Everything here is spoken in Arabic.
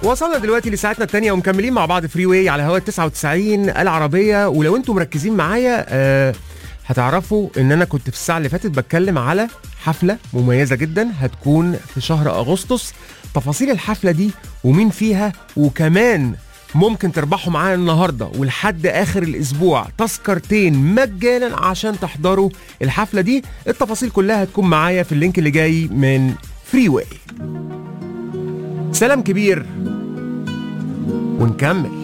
وصلنا دلوقتي لساعتنا الثانية ومكملين مع بعض فري واي على هوا 99 العربية. ولو انتم مركزين معايا هتعرفوا ان انا كنت في الساعة اللي فاتت بتكلم على حفلة مميزة جدا هتكون في شهر اغسطس. تفاصيل الحفلة دي ومين فيها، وكمان ممكن تربحوا معانا النهاردة ولحد آخر الأسبوع تذكرتين مجانا عشان تحضروا الحفلة دي. التفاصيل كلها هتكون معايا في اللينك اللي جاي من فري واي. سلام كبير ونكمل.